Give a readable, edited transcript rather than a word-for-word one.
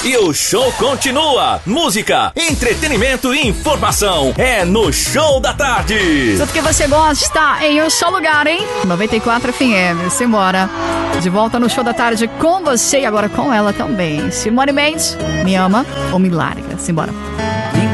E o show continua. Música, entretenimento e informação. É no Show da Tarde. Tudo que você gosta em um só lugar, hein? 94 FM. Simbora. De volta no Show da Tarde com você e agora com ela também. Simone Mendes, me ama ou me larga. Simbora.